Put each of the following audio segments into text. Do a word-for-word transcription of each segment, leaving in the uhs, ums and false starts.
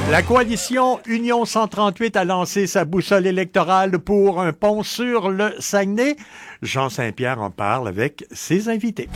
La coalition Union cent trente-huit a lancé sa boussole électorale pour un pont sur le Saguenay. Jean Saint-Pierre en parle avec ses invités.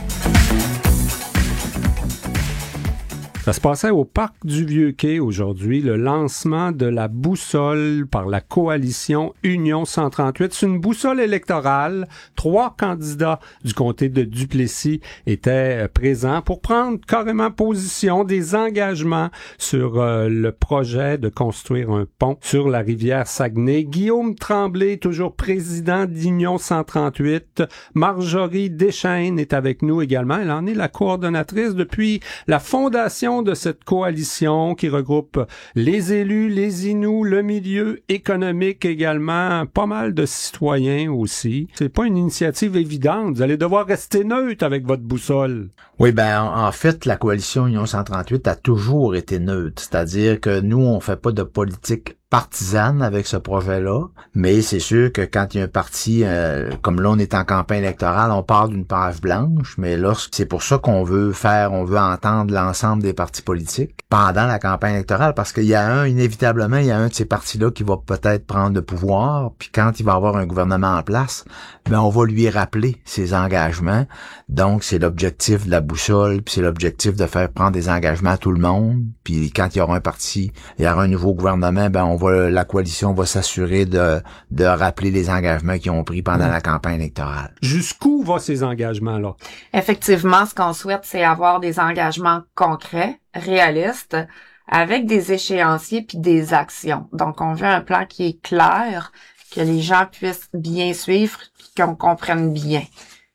Ça se passait au Parc du Vieux-Quai aujourd'hui, le lancement de la boussole par la coalition Union cent trente-huit. C'est une boussole électorale. Trois candidats du comté de Duplessis étaient présents pour prendre carrément position, des engagements sur euh, le projet de construire un pont sur la rivière Saguenay. Guillaume Tremblay, toujours président d'Union cent trente-huit. Marjorie Deschênes est avec nous également. Elle en est la coordonnatrice depuis la fondation de cette coalition qui regroupe les élus, les Inuits, le milieu économique également, pas mal de citoyens aussi. C'est pas une initiative évidente. Vous allez devoir rester neutre avec votre boussole. Oui, ben en, en fait, la coalition Union cent trente-huit a toujours été neutre. C'est-à-dire que nous, on fait pas de politique partisane avec ce projet-là, mais c'est sûr que quand il y a un parti, euh, comme là on est en campagne électorale, on part d'une page blanche, mais là c'est pour ça qu'on veut faire, on veut entendre l'ensemble des partis politiques pendant la campagne électorale, parce qu'il y a un, inévitablement, il y a un de ces partis-là qui va peut-être prendre le pouvoir, puis quand il va avoir un gouvernement en place, ben on va lui rappeler ses engagements. Donc c'est l'objectif de la boussole, puis c'est l'objectif de faire prendre des engagements à tout le monde, puis quand il y aura un parti, il y aura un nouveau gouvernement, ben on va, la coalition va s'assurer de, de rappeler les engagements qu'ils ont pris pendant mmh. la campagne électorale. Jusqu'où vont ces engagements-là? Effectivement, ce qu'on souhaite, c'est avoir des engagements concrets, réalistes, avec des échéanciers puis des actions. Donc, on veut un plan qui est clair, que les gens puissent bien suivre, puis qu'on comprenne bien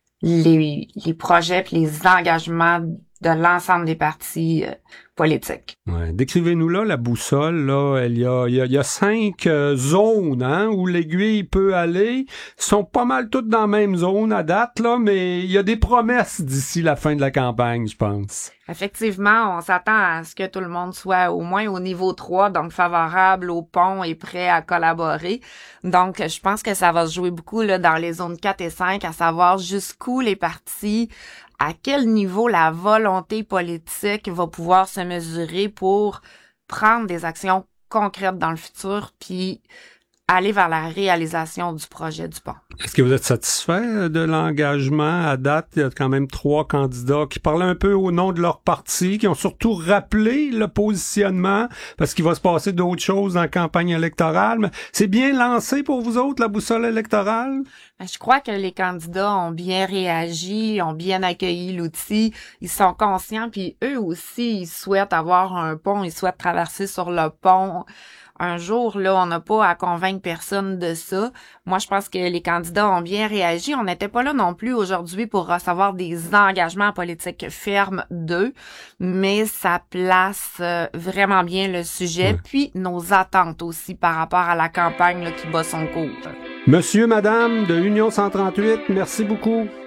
les, les projets puis les engagements de l'ensemble des partis euh, politiques. Ouais. Décrivez-nous là la boussole. Là, il y a, il y a, il y a cinq euh, zones hein, où l'aiguille peut aller. Ils sont pas mal toutes dans la même zone à date, là, mais il y a des promesses d'ici la fin de la campagne, je pense. Effectivement, on s'attend à ce que tout le monde soit au moins au niveau trois, donc favorable au pont et prêt à collaborer. Donc, je pense que ça va se jouer beaucoup là dans les zones quatre et cinq, à savoir jusqu'où les partis, à quel niveau la volonté politique va pouvoir se mesurer pour prendre des actions concrètes dans le futur, puis aller vers la réalisation du projet du pont. Est-ce que vous êtes satisfait de l'engagement à date? Il y a quand même trois candidats qui parlent un peu au nom de leur parti, qui ont surtout rappelé le positionnement, parce qu'il va se passer d'autres choses en campagne électorale. Mais c'est bien lancé pour vous autres, la boussole électorale? Je crois que les candidats ont bien réagi, ont bien accueilli l'outil. Ils sont conscients, puis eux aussi, ils souhaitent avoir un pont, ils souhaitent traverser sur le pont. Un jour, là, on n'a pas à convaincre personne de ça. Moi, je pense que les candidats ont bien réagi. On n'était pas là non plus aujourd'hui pour recevoir des engagements politiques fermes d'eux, mais ça place euh, vraiment bien le sujet, ouais. Puis nos attentes aussi par rapport à la campagne là, qui bat son cours. Monsieur, madame de Union cent trente-huit, merci beaucoup.